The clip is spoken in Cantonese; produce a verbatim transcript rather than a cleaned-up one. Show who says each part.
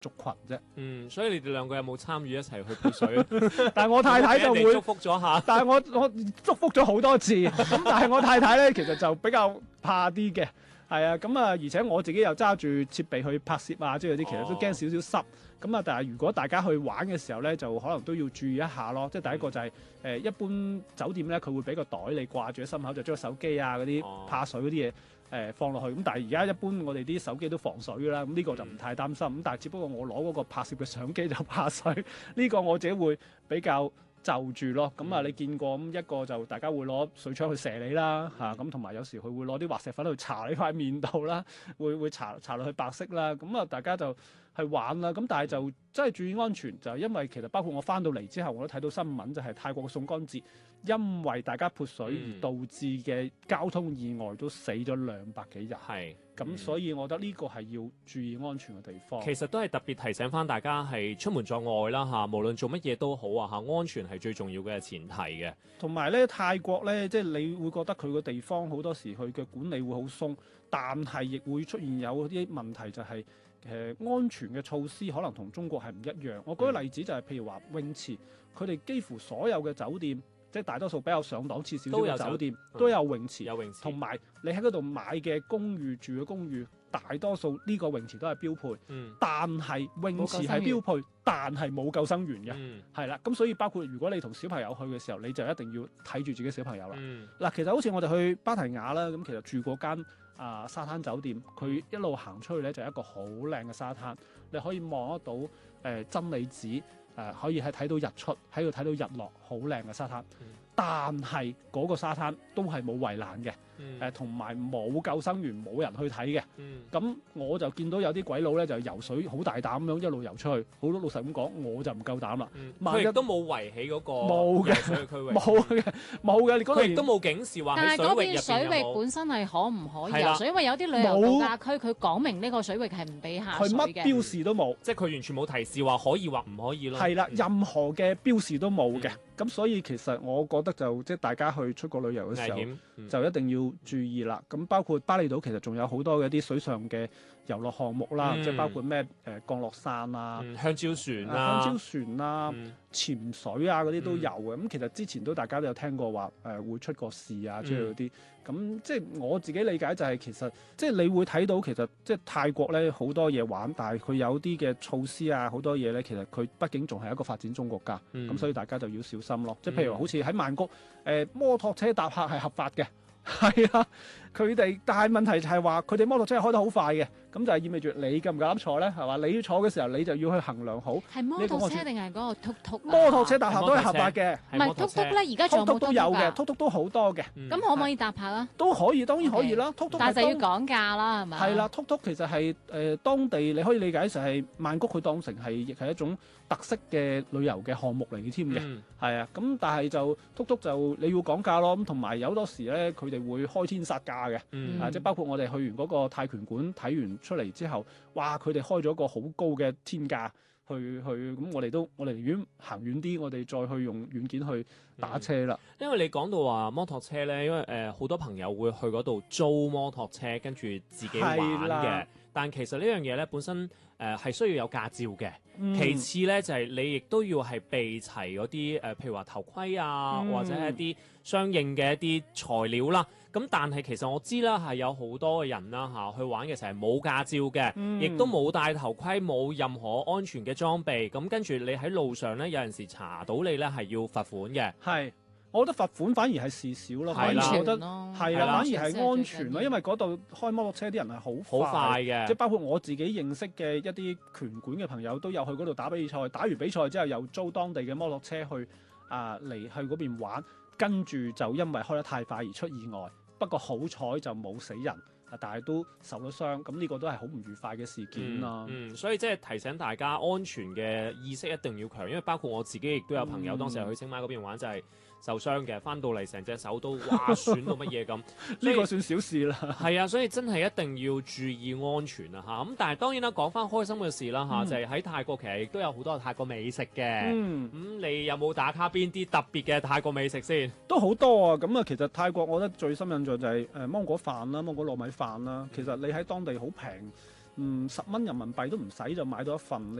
Speaker 1: 族群啫。
Speaker 2: 嗯，所以你哋兩個有冇參與一齊去潑水？
Speaker 1: 但係我太太就會
Speaker 2: 俾人哋祝福咗下。
Speaker 1: 但係我我祝福咗好多次，咁但係我太太咧其實就比較怕啲嘅，係啊，咁啊，而且我自己又揸住設備去拍攝啊，即係嗰啲其實都驚少少濕，咁啊，但係如果大家去玩嘅時候咧，就可能都要注意一下咯。即係第一個就係、是、誒、呃、一般酒店咧，佢會俾個袋你掛住喺心口，就將手機啊嗰啲怕水嗰啲嘢誒放落去。咁但係而家一般我哋啲手機都防水㗎啦，咁呢個就唔太擔心。咁但係只不過我攞嗰個拍攝嘅相機就怕水，呢、呢個我自己會比較就住咯，咁啊你見過咁一個就大家會攞水槍去射你啦嚇，咁同埋有時佢會攞啲滑石粉去搽你塊面度啦，會會搽搽落去白色啦，咁啊大家就去玩啦，咁但係就真係注意安全，就係因為其實包括我翻到嚟之後，我都睇到新聞就係泰國嘅宋干節，因為大家潑水而導致嘅交通意外都死咗兩百幾人，
Speaker 2: 係
Speaker 1: 咁、嗯、所以我覺得呢個係要注意安全嘅地方。
Speaker 2: 其實都係特別提醒翻大家係出門在外啦嚇，無論做乜嘢都好啊嚇，安全係最重要嘅前提嘅。
Speaker 1: 同埋咧泰國咧，即係你會覺得佢個地方好多時佢嘅管理會好鬆，但係亦會出現有啲問題就係、是。誒、呃、安全嘅措施可能同中國係唔一樣。我舉個例子就係、是、譬如話泳池，佢哋幾乎所有嘅酒店，即係大多數比較上檔次少少嘅酒店都有泳池，
Speaker 2: 有泳池，
Speaker 1: 同埋你喺嗰度買嘅公寓住嘅公寓，大多數呢個泳池都係標配。嗯，但係泳池係標配，但係冇救生員嘅，係啦、嗯。咁所以包括如果你同小朋友去嘅時候，你就一定要睇住自己小朋友啦。嗱、嗯，其實好似我哋去芭提雅啦，咁其實住嗰間。啊！沙灘酒店，佢一路行出去咧，就係一個好靚嘅沙灘，你可以望得到誒、呃、真理子，誒、呃、可以係睇到日出，喺度睇到日落，好靚嘅沙灘。嗯、但係嗰個沙灘都係冇圍欄嘅，誒同埋冇救生員，冇人去睇嘅。咁、嗯、我就見到有啲鬼佬咧，就游水好大膽咁樣一路游出去。好多老實咁講，我就唔夠膽啦。
Speaker 2: 佢亦、嗯、都冇圍起嗰個
Speaker 1: 冇嘅
Speaker 2: 水區域，
Speaker 1: 冇嘅冇嘅。
Speaker 2: 佢亦都冇警示話喺水域入邊有冇。但係嗰邊
Speaker 3: 水域本身係可唔可以游水？因為有啲旅遊度假區佢講明呢個水域係唔俾下水嘅。
Speaker 1: 佢乜標示都冇，
Speaker 2: 即係佢完全冇提示話可以或唔可以咯。
Speaker 1: 係啦，任何嘅標示都冇嘅。咁、嗯、所以其實我覺得就即係大家去出國旅遊嘅時候，嗯、就一定要注意啦。咁包括巴厘島其實仲有好多嘅一啲水上嘅遊樂項目啦，嗯、即係包括咩誒、呃、降落傘啊、
Speaker 2: 嗯、香蕉船啊、
Speaker 1: 啊香蕉船啊、嗯、潛水啊嗰啲都有嘅。咁、
Speaker 2: 嗯、
Speaker 1: 其實之前都大家都有聽過話誒、呃、會出過事啊之類嗰啲。咁、嗯、即係我自己理解就係其實即係你會睇到其實即係泰國咧好多嘢玩，但係佢有啲嘅措施啊好多嘢咧，其實佢畢竟仲係一個發展中國家，咁、嗯、所以大家就要小心咯。即係譬如好似喺曼谷，誒、呃、摩托車搭客係合法嘅，係啊，佢哋但係問題就係話佢哋摩托車開得好快嘅，咁就係意味住你夠唔夠膽坐咧？係嘛？你坐嘅時候你就要去衡量好。
Speaker 3: 係摩托車定係嗰個突突？
Speaker 1: 摩托車搭客都係合法嘅，
Speaker 3: 唔係突突咧？而家仲有冇
Speaker 1: 突突都有嘅，突突都好多嘅。咁、
Speaker 3: 嗯、可唔可以搭客啊？
Speaker 1: 都可以，當然可以啦。突突
Speaker 3: 但係就要講價啦，係咪？
Speaker 1: 係啦，突突其實係誒、呃、當地你可以理解就係曼谷佢當成係亦係一種特色嘅旅遊嘅項目嚟嘅添嘅，係啊、嗯。咁但係就突突就你要講價咯，咁同埋有好多時咧佢哋會開天殺價嘅，嗯、啊即係包括我哋去完嗰個泰拳館睇完出嚟之後，哇佢哋開咗個好高嘅天價去去，咁我哋都我哋寧願行遠啲，我哋再去用軟件去打車啦、
Speaker 2: 嗯。因為你講到話摩托車咧，因為誒好、呃、多朋友會去嗰度租摩托車，跟住自己玩嘅。但其實呢樣嘢咧本身誒係、呃、需要有駕照嘅。嗯、其次咧就係、是、你亦都要係備齊嗰啲誒，譬如話頭盔啊，嗯、或者係一啲相應嘅一啲材料啦。咁但係其實我知啦，係有好多嘅人啦嚇、啊、去玩嘅時候係冇駕照嘅，亦、嗯、都冇戴頭盔，冇任何安全嘅裝備。咁跟住你喺路上咧，有陣時查到你咧係要罰款嘅。
Speaker 1: 係。我覺得罰款反而係事少咯，反而我覺得係啦，反而係安全咯，因為嗰度開摩托車啲人係好快嘅，即係包括我自己認識嘅一啲拳館嘅朋友都有去嗰度打比賽，打完比賽之後又租當地嘅摩托車去啊嚟去嗰邊玩，跟住就因為開得太快而出意外，不過好彩就冇死人。但係都受咗傷，咁呢個都係好唔愉快嘅事件啦、
Speaker 2: 嗯。嗯，所以即係提醒大家安全嘅意識一定要強，因為包括我自己亦都有朋友、嗯、當時去清邁嗰邊玩就係、是、受傷嘅，翻到嚟成隻手都哇損到乜嘢咁，
Speaker 1: 呢個算小事啦。係
Speaker 2: 啊，所以真係一定要注意安全啊嚇。咁但係當然啦，講翻開心嘅事啦嚇，嗯、就係喺泰國其實亦都有好多泰國美食嘅。嗯，咁、嗯、你有冇打卡邊啲特別嘅泰國美食先？
Speaker 1: 都好多啊！咁啊，其實泰國我覺得最深印象就係誒芒果飯啦，芒果糯米飯啦，其實你喺當地好平， 嗯十蚊人民幣都唔使就買到一份